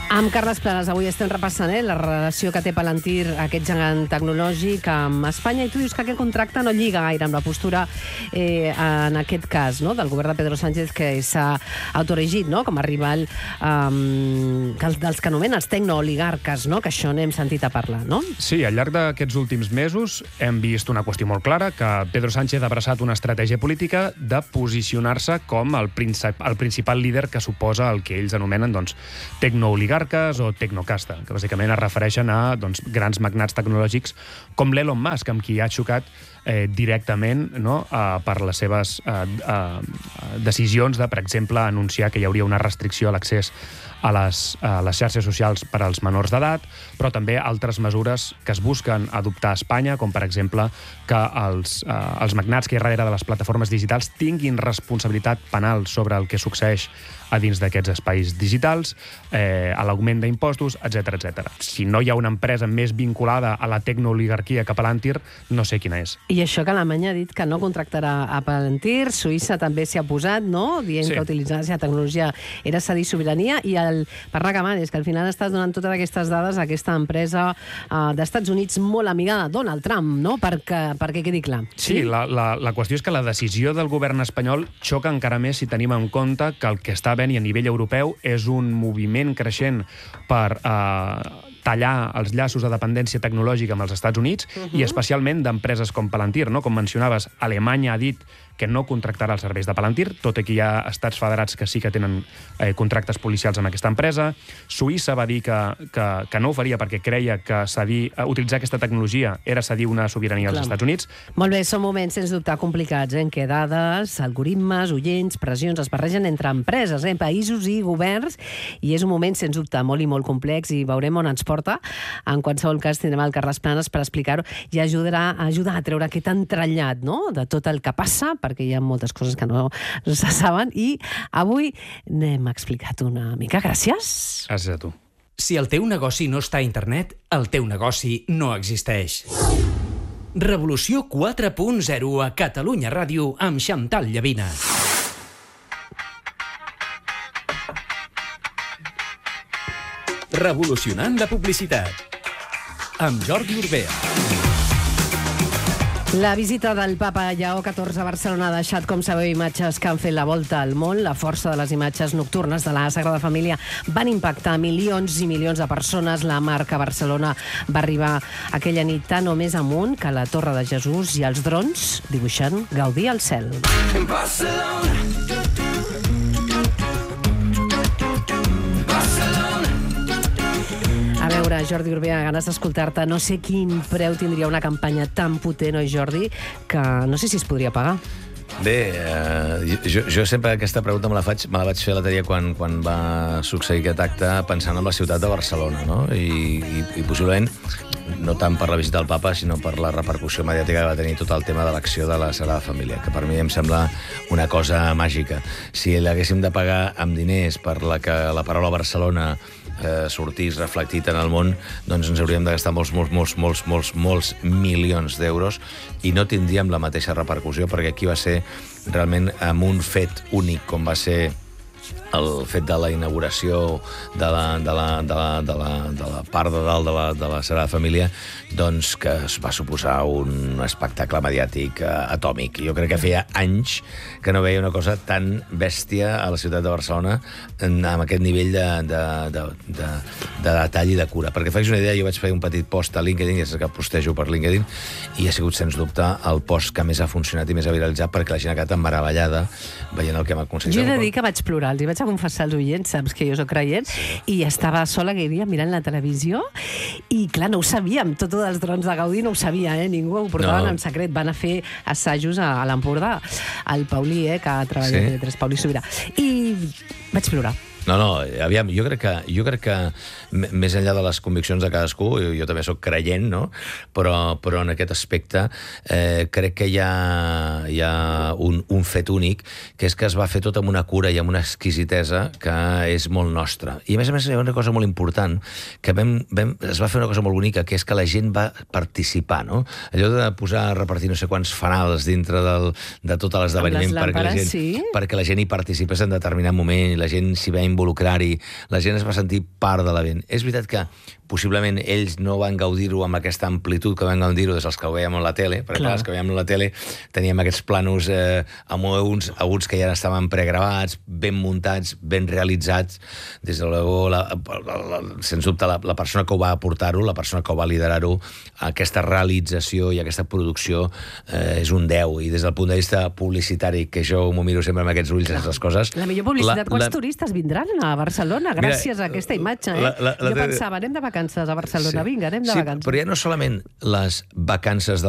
Amb Carles Planes, avui estem repassant la relació que té Palantir, aquest gegant tecnològic, amb Espanya, i tu dius que aquest contracte no lliga gaire amb la postura, en aquest cas, no?, del govern de Pedro Sánchez, que s'ha autoerigit, no?, com a rival dels que anomenen els tecnooligarques, no?, que això n'hem sentit a parlar, no? Sí, al llarg d'aquests últims mesos hem vist una qüestió molt clara, que Pedro Sánchez ha abraçat una estratègia política de posicionar-se com el principal líder que suposa el que ells anomenen, doncs, tecnooligarques o tecnocasta, que bàsicament es refereixen a grans magnats tecnològics com l'Elon Musk, amb qui ha xocat directament, no?, per les seves decisions de, per exemple, anunciar que hi hauria una restricció a l'accés a les xarxes socials per als menors d'edat, però també altres mesures que es busquen adoptar a Espanya, com per exemple que els magnats que hi ha darrere de les plataformes digitals tinguin responsabilitat penal sobre el que succeeix a dins d'aquests espais digitals, a l'augment d'impostos, etc etc. Si no hi ha una empresa més vinculada a la tecnooligarquia que Palantir, no sé quina és. I això que Alemanya ha dit que no contractarà a Palantir, Suïssa també s'hi ha posat, no?, dient que utilitzar la tecnologia era cedir sobirania, i per anar acabant, és que al final estàs donant totes aquestes dades a aquesta empresa d'Estats Units molt amiga de Donald Trump, no?, perquè quedi clar. Sí, la qüestió és que la decisió del govern espanyol xoca encara més si tenim en compte que el que està havent a nivell europeu és un moviment creixent per tallar els llaços de dependència tecnològica amb els Estats Units, i especialment d'empreses com Palantir, no? Com mencionaves, Alemanya ha dit que no contractarà els serveis de Palantir, tot i que hi ha estats federats que sí que tenen contractes policials amb aquesta empresa. Suïssa va dir que no ho faria perquè creia que utilitzar aquesta tecnologia era cedir una sobirania als Estats Units. Molt bé, són moments, sens dubte, complicats, en què dades, algoritmes, oients, pressions es barregen entre empreses, països i governs, i és un moment, sens dubte, molt i molt complex, i veurem on ens porta. En qualsevol cas, tindrem el Carles Planes per explicar-ho i ajudar a treure aquest entrellat, no?, de tot el que passa, perquè hi ha moltes coses que no se saben, i avui n'hem explicat una mica. Gràcies. Gràcies a tu. Si el teu negoci no està a internet, el teu negoci no existeix. Revolució 4.0 a Catalunya Ràdio amb Xantal Llavina. Revolucionant la publicitat amb Jordi Urbea. La visita del papa Lleó XIV a Barcelona ha deixat, com sabeu, imatges que han fet la volta al món. La força de les imatges nocturnes de la Sagrada Família van impactar milions i milions de persones. La marca Barcelona va arribar aquella nit tan o més amunt que la Torre de Jesús i els drons dibuixant Gaudí al cel. A veure, Jordi Urbea, ganes d'escoltar-te. No sé quin preu tindria una campanya tan potent, oi, Jordi, que no sé si es podria pagar. Bé, jo sempre aquesta pregunta me la vaig fer l'altre dia quan va succeir aquest acte, pensant en la ciutat de Barcelona, no? I possiblement, no tant per la visita del papa, sinó per la repercussió mediàtica que va tenir tot el tema de l'acció de la Sagrada Família, que per mi em sembla una cosa màgica. Si l'haguéssim de pagar amb diners per la que la paraula Barcelona sortís reflectit en el món, doncs ens hauríem de gastar molts milions d'euros i no tindríem la mateixa repercussió, perquè aquí va ser realment amb un fet únic, com va ser el fet de la inauguració de la part de dalt de la Sagrada Família, doncs que es va suposar un espectacle mediàtic atòmic. Jo crec que feia anys que no veia una cosa tan bèstia a la ciutat de Barcelona amb aquest nivell de detall i de cura. Perquè facis una idea, jo vaig fer un petit post a LinkedIn, ja saps que postejo per LinkedIn, i ha sigut, sens dubte, el post que més ha funcionat i més ha viralitzat, perquè la gent ha quedat meravellada veient el que hem aconseguit. Jo he de dir que vaig plorar, els hi vaig a confessar als oients, saps que jo soc creient, i estava sola aquell dia mirant la televisió, i clar, no ho sabíem, tot dels drons de Gaudí no ho sabia, ningú ho portaven en secret. Van a fer assajos a l'Empordà, al Paulí, que ha treballat a TV3, Paulí Sobirà, i vaig plorar. No, aviam, jo crec que més enllà de les conviccions de cadascú, jo també sóc creient, no? Però en aquest aspecte crec que hi ha un fet únic, que és que es va fer tot amb una cura i amb una exquisitesa que és molt nostra. I a més hi ha una cosa molt important, que es va fer una cosa molt bonica, que és que la gent va participar, no? Allò de repartir no sé quants fanals dintre de tot l'esdeveniment perquè la gent hi participés en determinat moment i la gent s'hi va involucrar-hi, la gent es va sentir part de l'event. És veritat que possiblement ells no van gaudir-ho amb aquesta amplitud que van gaudir-ho des dels que ho veiem a la tele, perquè clar, els que veiem a la tele teníem aquests planos amb alguns que ja estaven pregravats, ben muntats, ben realitzats. Des de luego, sens dubte, la persona que ho va aportar-ho, la persona que ho va liderar-ho, aquesta realització i aquesta producció és un 10. I des del punt de vista publicitari, que jo m'ho miro sempre amb aquests ulls, les coses... La millor publicitat, quants turistes vindran a Barcelona gràcies a aquesta imatge, Jo pensava, anem de vacances a Barcelona, vinga, anem de vacances. Però ja no solament les vacances